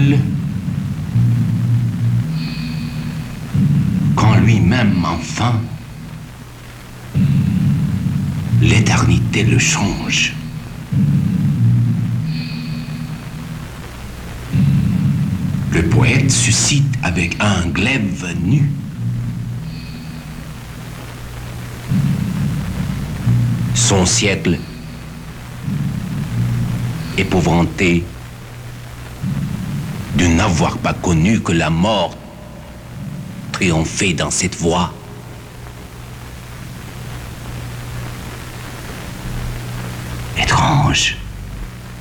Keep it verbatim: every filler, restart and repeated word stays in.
il, quand lui-même enfant, l'éternité le change. Le poète suscite avec un glaive nu son siècle épouvanté de n'avoir pas connu que la mort triomphait dans cette voie. Étrange.